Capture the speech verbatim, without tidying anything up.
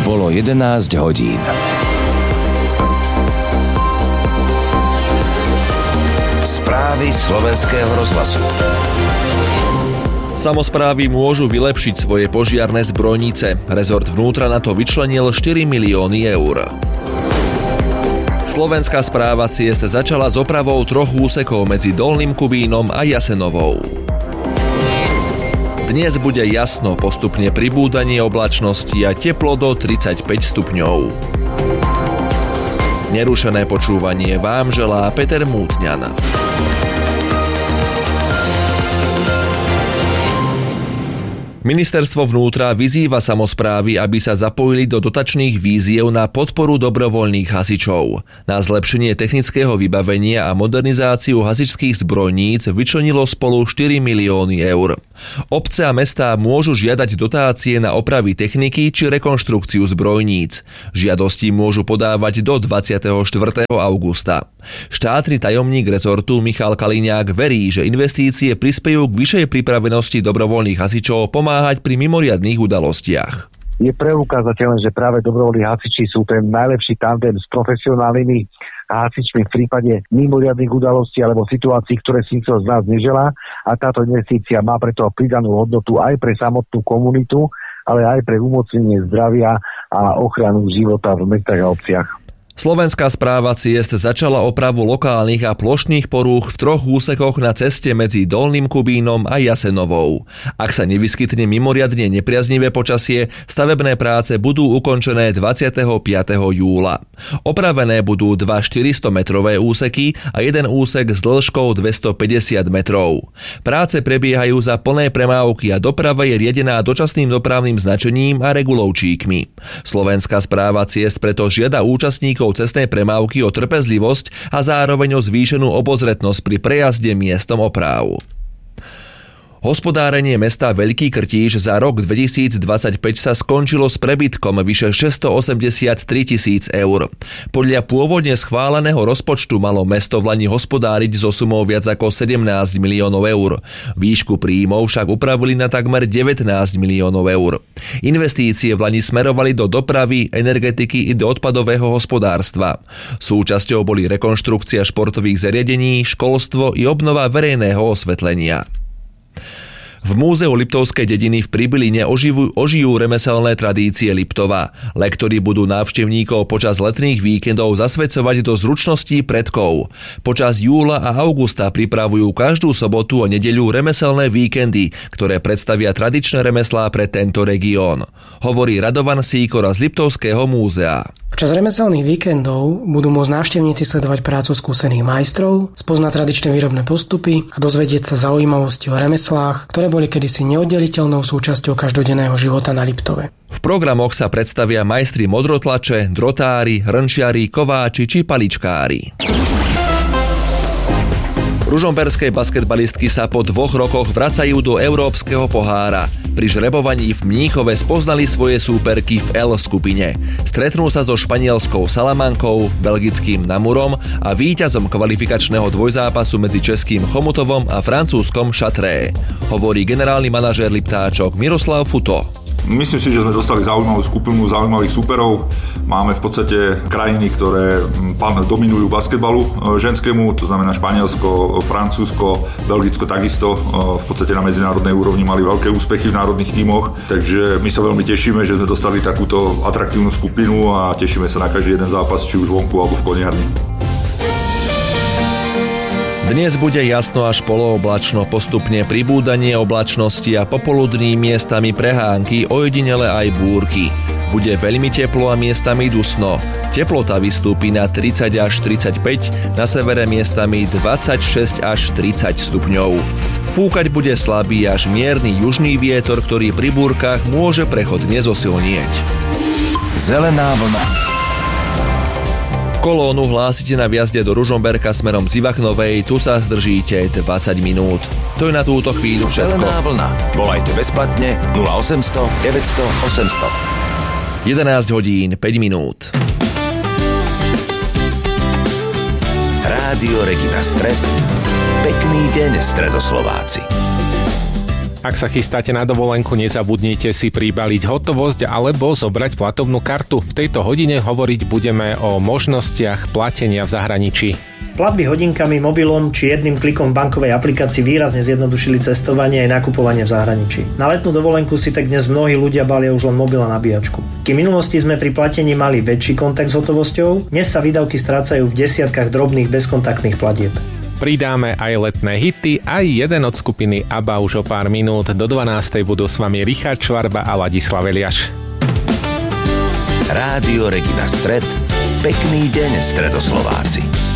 Bolo jedenásť hodín. Správy slovenského rozhlasu. Samosprávy môžu vylepšiť svoje požiarne zbrojnice. Rezort vnútra na to vyčlenil štyri milióny eur. Slovenská správa ciest začala s opravou troch úsekov medzi Dolným Kubínom a Jasenovou. Dnes bude jasno, postupne pribúdanie oblačnosti a teplo do tridsaťpäť stupňov. Nerušené počúvanie vám želá Peter Mútňan. Ministerstvo vnútra vyzýva samosprávy, aby sa zapojili do dotačných výziev na podporu dobrovoľných hasičov. Na zlepšenie technického vybavenia a modernizáciu hasičských zbrojníc vyčlenilo spolu štyri milióny eur. Obce a mestá môžu žiadať dotácie na opravy techniky či rekonštrukciu zbrojníc. Žiadosti môžu podávať do dvadsiateho štvrtého augusta. Štátny tajomník rezortu Michal Kaliňák verí, že investície prispejú k vyššej pripravenosti dobrovoľných hasičov pomáhať pri mimoriadnych udalostiach. Je preukázateľné, že práve dobrovoľní hasiči sú ten najlepší tandem s profesionálnymi hasičmi v prípade mimoriadnych udalostí alebo situácií, ktoré si nikto z nás neželá, a táto investícia má preto pridanú hodnotu aj pre samotnú komunitu, ale aj pre umocnenie zdravia a ochranu života v mestách a obciach. Slovenská správa ciest začala opravu lokálnych a plošných porúch v troch úsekoch na ceste medzi Dolným Kubínom a Jasenovou. Ak sa nevyskytne mimoriadne nepriaznivé počasie, stavebné práce budú ukončené dvadsiateho piateho júla. Opravené budú dva štyristometrové úseky a jeden úsek s dĺžkou dvestopäťdesiat metrov. Práce prebiehajú za plné premávky a doprava je riadená dočasným dopravným značením a regulovčíkmi. Slovenská správa ciest preto žiada účastníkov cestnej premávky o trpezlivosť a zároveň o zvýšenú obozretnosť pri prejazde miestom opráv. Hospodárenie mesta Veľký Krtíš za rok dvetisícdvadsaťpäť sa skončilo s prebytkom vyše šesťstoosemdesiattri tisíc eur. Podľa pôvodne schváleného rozpočtu malo mesto v lani hospodáriť so sumou viac ako sedemnásť miliónov eur. Výšku príjmov však upravili na takmer devätnásť miliónov eur. Investície v lani smerovali do dopravy, energetiky i do odpadového hospodárstva. Súčasťou boli rekonštrukcia športových zariadení, školstvo i obnova verejného osvetlenia. V Múzeu Liptovskej dediny v Pribyline oživu, ožijú remeselné tradície Liptova. Lektori budú návštevníkov počas letných víkendov zasvedcovať do zručností predkov. Počas júla a augusta pripravujú každú sobotu a nedeľu remeselné víkendy, ktoré predstavia tradičné remeslá pre tento región. Hovorí Radovan Sýkora z Liptovského múzea. Počas remeselných víkendov budú môcť návštevníci sledovať prácu skúsených majstrov, spoznať tradičné výrobné postupy a dozvedieť sa zaujímavosti o remeslách, ktoré boli kedysi neoddeliteľnou súčasťou každodenného života na Liptove. V programoch sa predstavia majstri modrotlače, drotári, hrnčiari, kováči či paličkári. Ružomberské basketbalistky sa po dvoch rokoch vracajú do Európskeho pohára. Pri žrebovaní v Mníchove spoznali svoje súperky v L skupine. Stretnú sa so španielskou Salamankou, belgickým Namurom a víťazom kvalifikačného dvojzápasu medzi českým Chomutovom a francúzskom Chatré. Hovorí generálny manažér Liptáčok Miroslav Futo. Myslím si, že sme dostali zaujímavú skupinu zaujímavých súperov. Máme v podstate krajiny, ktoré dominujú basketbalu ženskému, to znamená Španielsko, Francúzsko, Belgicko takisto. V podstate na medzinárodnej úrovni mali veľké úspechy v národných tímoch, takže my sa veľmi tešíme, že sme dostali takúto atraktívnu skupinu a tešíme sa na každý jeden zápas, či už vonku alebo v koniarni. Dnes bude jasno až polooblačno, postupne pribúdanie oblačnosti a popoludní miestami prehánky, ojedinele aj búrky. Bude veľmi teplo a miestami dusno. Teplota vystúpi na tridsať až tridsaťpäť, na severe miestami dvadsaťšesť až tridsať stupňov. Fúkať bude slabý až mierny južný vietor, ktorý pri búrkach môže prechodne zosilnieť. Zelená vlna. Kolónu hlásite na vjazde do Ružomberka smerom z Ivachnovej, tu sa zdržíte dvadsať minút. To je na túto chvíľu všetko. Zelená vlna. Volajte bezplatne nula osemsto deväťsto osemsto. jedenásť hodín päť minút. Rádio Regina Stred. Pekný deň, Stredoslováci. Ak sa chystáte na dovolenku, nezabudnite si pribaliť hotovosť alebo zobrať platobnú kartu. V tejto hodine hovoriť budeme o možnostiach platenia v zahraničí. Platby hodinkami, mobilom či jedným klikom v bankovej aplikácii výrazne zjednodušili cestovanie aj nakupovanie v zahraničí. Na letnú dovolenku si tak dnes mnohí ľudia balia už len mobil a nabíjačku. Kým v minulosti sme pri platení mali väčší kontakt s hotovosťou, dnes sa výdavky strácajú v desiatkách drobných bezkontaktných platieb. Pridáme aj letné hity, aj jeden od skupiny ABBA už o pár minút. Do dvanástej budú s vami Richard Švarba a Ladislav Eliáš. Rádio Regina Stred. Pekný deň, Stredoslováci.